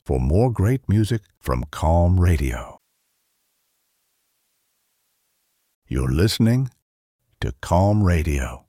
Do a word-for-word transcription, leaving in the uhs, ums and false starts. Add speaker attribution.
Speaker 1: for more great music from Calm Radio. You're listening to Calm Radio.